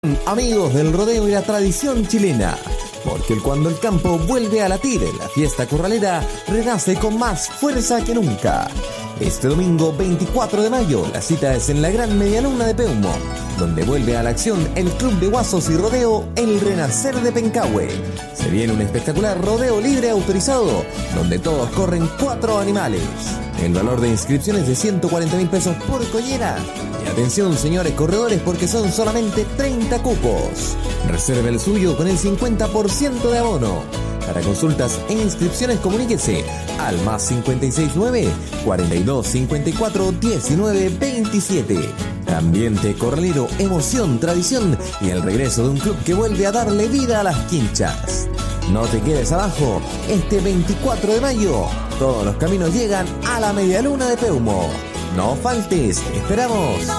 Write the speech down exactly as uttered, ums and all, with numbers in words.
Amigos del rodeo y la tradición chilena, porque cuando el campo vuelve a latir, la fiesta corralera renace con más fuerza que nunca. Este domingo veinticuatro de mayo, la cita es en la Gran Medialuna de Peumo, donde vuelve a la acción el Club de Guasos y Rodeo El Renacer de Pencahue. Se viene un espectacular rodeo libre autorizado, donde todos corren cuatro animales. El valor de inscripción es de ciento cuarenta mil pesos por collera. Y atención, señores corredores, porque son solamente treinta cupos. Reserve el suyo con el cincuenta por ciento de abono. Para consultas e inscripciones, comuníquese al más cincuenta y seis nueve, cuarenta y dos, cincuenta y cuatro, diecinueve, veintisiete. Ambiente corralero, emoción, tradición y el regreso de un club que vuelve a darle vida a las quinchas. No te quedes abajo, este veinticuatro de mayo, todos los caminos llegan a la Medialuna de Peumo. No faltes, esperamos.